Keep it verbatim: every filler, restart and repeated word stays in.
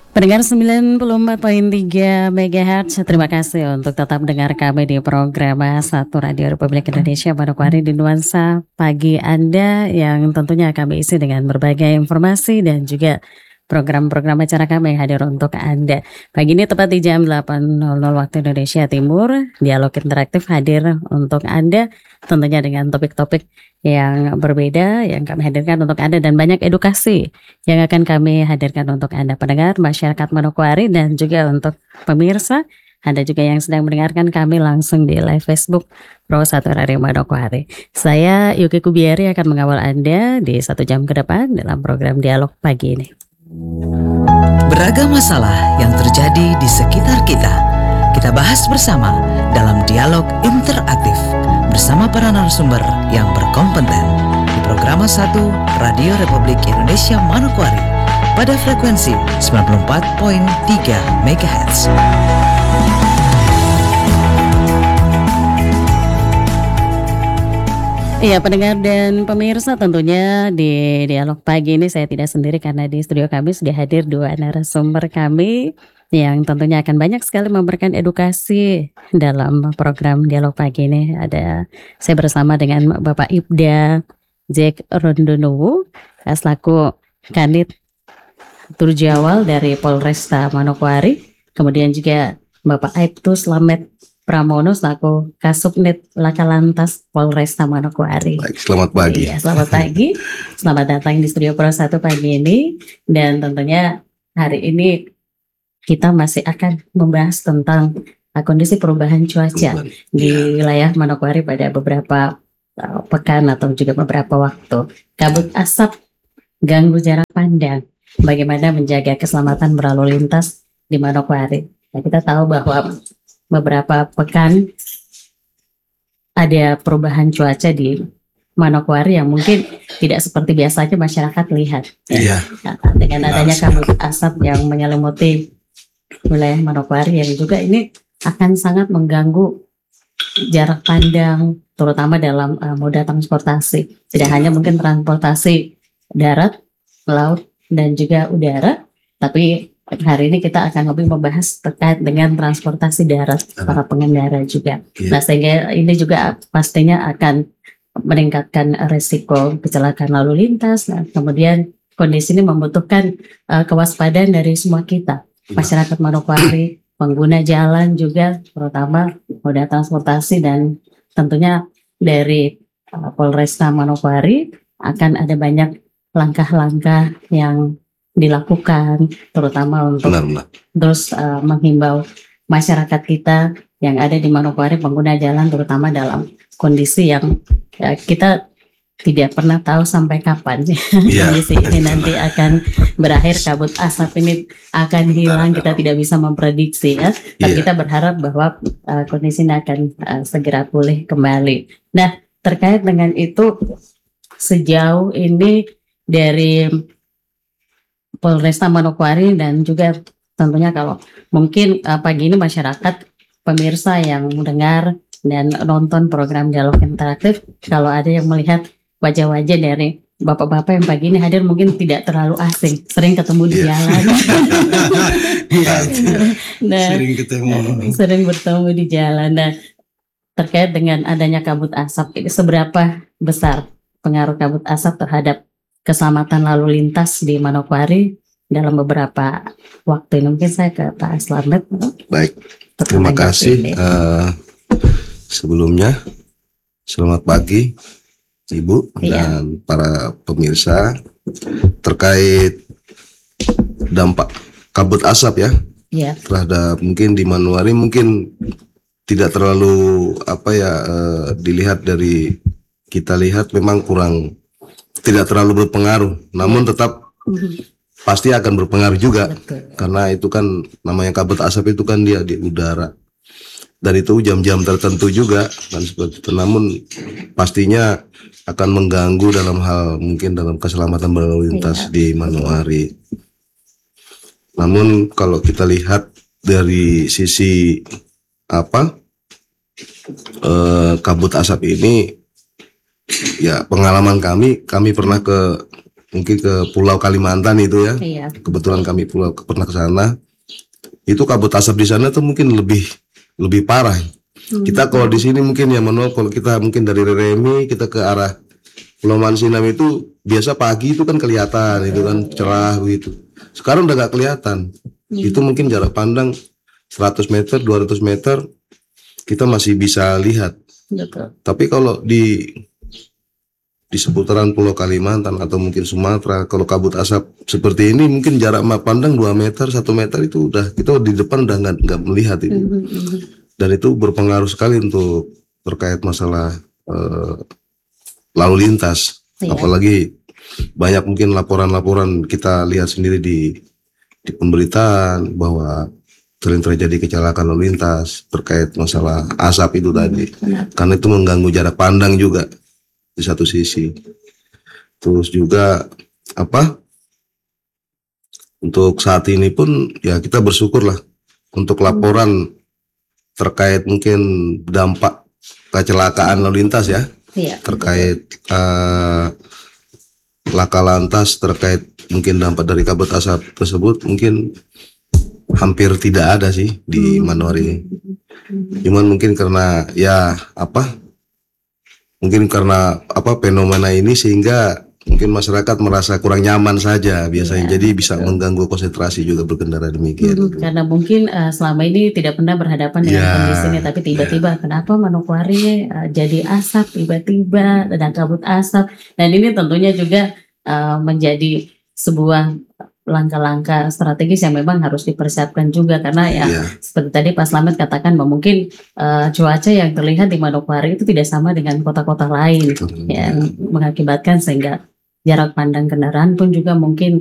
Pendengar sembilan puluh empat koma tiga megahertz, terima kasih untuk tetap mendengar kami di program satu Radio Republik Indonesia Manokwari di nuansa pagi Anda yang tentunya kami isi dengan berbagai informasi dan juga program-program acara kami yang hadir untuk Anda. Pagi ini tepat di jam delapan waktu Indonesia Timur, dialog interaktif hadir untuk Anda tentunya dengan topik-topik yang berbeda yang kami hadirkan untuk Anda dan banyak edukasi yang akan kami hadirkan untuk Anda pendengar masyarakat Manokwari dan juga untuk pemirsa Anda juga yang sedang mendengarkan kami langsung di live Facebook Pro satu Radio Manokwari. Saya Yuki Kubiari akan mengawal Anda di satu jam ke depan dalam program dialog pagi ini. Beragam masalah yang terjadi di sekitar kita, kita bahas bersama dalam dialog interaktif bersama para narasumber yang berkompeten di program satu Radio Republik Indonesia Manokwari pada frekuensi sembilan puluh empat koma tiga megahertz. Iya pendengar dan pemirsa, tentunya di dialog pagi ini saya tidak sendiri karena di studio kami sudah hadir dua narasumber kami yang tentunya akan banyak sekali memberikan edukasi dalam program dialog pagi ini. Ada saya bersama dengan Bapak Ibda Jack Rondonowo selaku Kanit Turjawal dari Polresta Manokwari, kemudian juga Bapak Aibtu Slamet Pramono selaku Kasubnit Laka Lantas Polresta Manokwari. Baik, selamat pagi. Iya, selamat pagi. Selamat datang di Studio Pro satu pagi ini. Dan tentunya hari ini kita masih akan membahas tentang uh, kondisi perubahan cuaca di wilayah Manokwari pada beberapa uh, pekan atau juga beberapa waktu. Kabut asap, ganggu jarak pandang, bagaimana menjaga keselamatan berlalu lintas di Manokwari. Nah, kita tahu bahwa beberapa pekan ada perubahan cuaca di Manokwari yang mungkin tidak seperti biasanya masyarakat lihat. Iya. Nah, dengan adanya kabut asap yang menyelimuti wilayah Manokwari yang juga ini akan sangat mengganggu jarak pandang, terutama dalam uh, moda transportasi. Tidak hanya mungkin transportasi darat, laut, dan juga udara, tapi hari ini kita akan lebih membahas terkait dengan transportasi darat para pengendara juga. Yeah. Nah, sehingga ini juga pastinya akan meningkatkan risiko kecelakaan lalu lintas. Nah, kemudian kondisi ini membutuhkan uh, kewaspadaan dari semua kita, masyarakat Manokwari, pengguna jalan juga, terutama moda transportasi, dan tentunya dari uh, Polresta Manokwari akan ada banyak langkah-langkah yang dilakukan, terutama untuk benar, benar. terus uh, menghimbau masyarakat kita yang ada di Manokwari, pengguna jalan, terutama dalam kondisi yang ya, kita tidak pernah tahu sampai kapan yeah. kondisi ini nanti akan berakhir, kabut asap ini akan hilang, kita tidak bisa memprediksi ya, tapi yeah. kita berharap bahwa uh, kondisi ini akan uh, segera pulih kembali. Nah, terkait dengan itu, sejauh ini dari Polresta Manokwari dan juga tentunya kalau mungkin uh, pagi ini masyarakat pemirsa yang mendengar dan nonton program dialog interaktif, kalau ada yang melihat wajah-wajah dari bapak-bapak yang pagi ini hadir mungkin tidak terlalu asing, sering ketemu di yeah. jalan. nah, sering ketemu. Sering bertemu di jalan. Nah, terkait dengan adanya kabut asap, ini seberapa besar pengaruh kabut asap terhadap keselamatan lalu lintas di Manokwari dalam beberapa waktu ini? Mungkin saya ke Pak Slamet. Baik, terima kasih. Uh, sebelumnya, selamat pagi Ibu iya. dan para pemirsa. Terkait dampak kabut asap ya, iya. terhadap mungkin di Manokwari mungkin tidak terlalu apa ya uh, dilihat dari kita lihat memang kurang, tidak terlalu berpengaruh, namun tetap pasti akan berpengaruh juga. Betul. Karena itu kan namanya kabut asap itu kan dia di udara dan itu jam-jam tertentu juga kan seperti itu, namun pastinya akan mengganggu dalam hal mungkin dalam keselamatan berlalu lintas iya. di Manokwari. Namun kalau kita lihat dari sisi apa eh, kabut asap ini, ya pengalaman kami, kami pernah ke mungkin ke Pulau Kalimantan itu ya. Iya. Kebetulan kami pulau pernah ke sana. Itu kabut asap di sana tuh mungkin lebih lebih parah. Hmm. Kita kalau di sini mungkin ya manual, kalau kita mungkin dari Remi kita ke arah Pulau Mansinam itu biasa pagi itu kan kelihatan itu kan cerah begitu. Sekarang udah gak kelihatan. Hmm. Itu mungkin jarak pandang seratus meter, dua ratus meter kita masih bisa lihat. Betul. Tapi kalau di di seputaran Pulau Kalimantan atau mungkin Sumatera, kalau kabut asap seperti ini mungkin jarak pandang dua meter, satu meter itu udah kita di depan udah nggak nggak melihat itu. Hmm. Dan itu berpengaruh sekali untuk terkait masalah eh, lalu lintas. Iya. Apalagi banyak mungkin laporan-laporan kita lihat sendiri di di pemberitaan bahwa sering terjadi kecelakaan lalu lintas terkait masalah asap itu tadi. Benar. Karena itu mengganggu jarak pandang juga di satu sisi. Terus juga apa? Untuk saat ini pun ya kita bersyukurlah untuk laporan terkait mungkin dampak kecelakaan lalu lintas ya. Iya. Terkait uh, laka lantas terkait mungkin dampak dari kabut asap tersebut mungkin hampir tidak ada sih di Manowari ini. Cuman mungkin karena ya apa? Mungkin karena apa fenomena ini sehingga mungkin masyarakat merasa kurang nyaman saja biasanya. Ya, jadi bisa betul. mengganggu konsentrasi juga berkendara demikian. Hmm, karena mungkin uh, selama ini tidak pernah berhadapan dengan Ya, kondisi ini, tapi tiba-tiba kenapa Manokwari uh, jadi asap tiba-tiba dan kabut asap, dan ini tentunya juga uh, menjadi sebuah langkah-langkah strategis yang memang harus dipersiapkan juga, karena ya Iya. seperti tadi Pak Slamet katakan bahwa mungkin uh, cuaca yang terlihat di Manokwari itu tidak sama dengan kota-kota lain yang mengakibatkan sehingga jarak pandang kendaraan pun juga mungkin